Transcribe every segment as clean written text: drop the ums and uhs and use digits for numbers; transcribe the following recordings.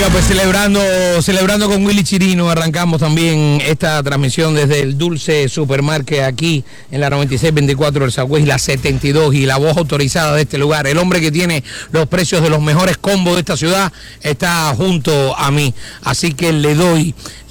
Oiga, pues celebrando con Willy Chirino, arrancamos también esta transmisión desde el Dulce Supermarket aquí en la 9624 del Sagüey, la 72, y la voz autorizada de este lugar. El hombre que tiene los precios de los mejores combos de esta ciudad está junto a mí. Así que le doy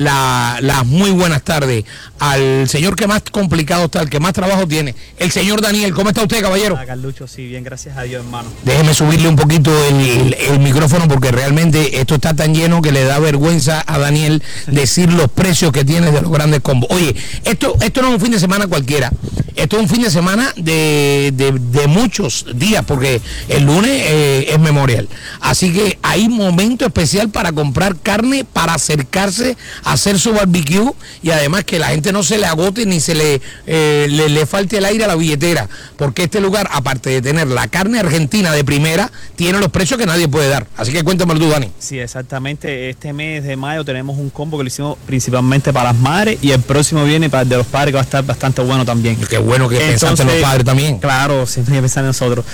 las muy buenas tardes al señor que más complicado está, el que más trabajo tiene, el señor Daniel. ¿Cómo está usted, caballero? Carlucho, sí, bien, gracias a Dios, hermano. Déjeme subirle un poquito el micrófono porque realmente esto está tan lleno que le da vergüenza a Daniel decir los precios que tiene de los grandes combos. Oye, esto no es un fin de semana cualquiera, esto es un fin de semana de muchos días, porque el lunes es Memorial. Así que hay momento especial para comprar carne, para acercarse a hacer su barbecue, y además que la gente no se le agote ni se le falte el aire a la billetera, porque este lugar, aparte de tener la carne argentina de primera, tiene los precios que nadie puede dar. Así que cuéntamelo tú, Dani. Sí, exactamente. Este mes de mayo tenemos un combo que lo hicimos principalmente para las madres, y el próximo viene para el de los padres, que va a estar bastante bueno también. Qué bueno que pensaste en los padres también. Claro, siempre hay que pensar en nosotros.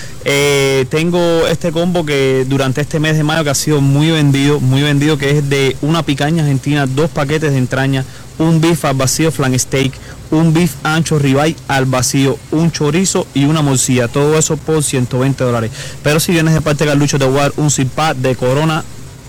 Tengo este combo que durante este mes de mayo que ha sido muy vendido, que es de una picaña argentina, 2 paquetes de entraña, un beef al vacío flank steak, un beef ancho ribeye al vacío, un chorizo y una morcilla. Todo eso por $120. Pero si vienes de parte de Carlucho, te voy a dar un zip-pack de Corona,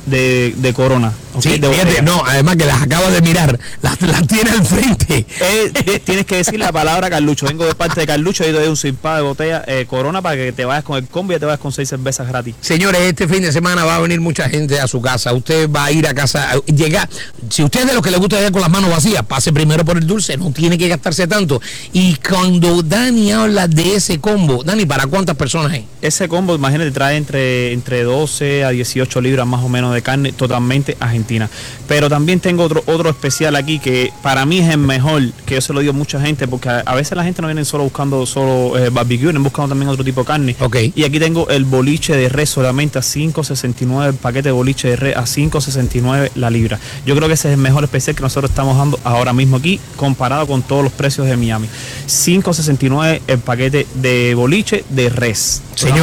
de Corona. Okay, sí, fíjate, no, además que las acabas de mirar, las tiene al frente. Tienes que decir la palabra Carlucho. Vengo de parte de Carlucho y te doy un zip-pack de botella Corona para que te vayas con el combo y te vayas con 6 cervezas gratis. Señores, este fin de semana va a venir mucha gente a su casa. Usted va a ir a casa, si usted es de los que le gusta llegar con las manos vacías, pase primero por el dulce, no tiene que gastarse tanto. Y cuando Dani habla de ese combo, Dani, ¿para cuántas personas hay? Ese combo, imagínate, trae entre 12 a 18 libras más o menos de carne totalmente argentina. Pero también tengo otro especial aquí que para mí es el mejor, que yo se lo digo a mucha gente, porque a veces la gente no viene solo buscando barbecue, vienen buscando también otro tipo de carne. Okay. Y aquí tengo el boliche de res solamente a $5.69, el paquete de boliche de res a $5.69 la libra. Yo creo que ese es el mejor especial que nosotros estamos dando ahora mismo aquí, comparado con todos los precios de Miami. $5.69 el paquete de boliche de res. Señor.